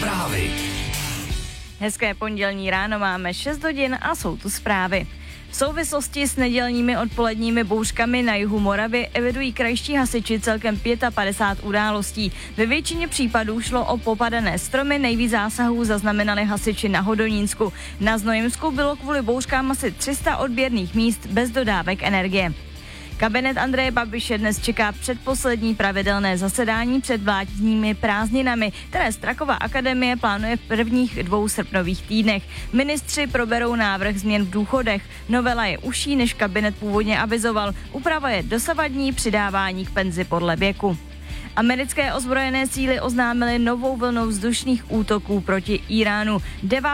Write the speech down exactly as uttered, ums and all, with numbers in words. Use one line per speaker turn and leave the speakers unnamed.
Zprávy.
Hezké pondělní ráno, máme šest hodin a jsou tu zprávy. V souvislosti s nedělními odpoledními bouřkami na jihu Moravy evidují krajští hasiči celkem padesát pět událostí. Ve většině případů šlo o popadané stromy, nejvíc zásahů zaznamenali hasiči na Hodonínsku. Na Znojemsku bylo kvůli bouřkám asi tři sta odběrných míst bez dodávek energie. Kabinet Andreje Babiše dnes čeká předposlední pravidelné zasedání před vládními prázdninami, které Strakova akademie plánuje v prvních dvou srpnových týdnech. Ministři proberou návrh změn v důchodech. Novela je užší, než kabinet původně avizoval. Upravuje dosavadní přidávání k penzi podle věku. Americké ozbrojené síly oznámily novou vlnu vzdušných útoků proti Íránu. Devá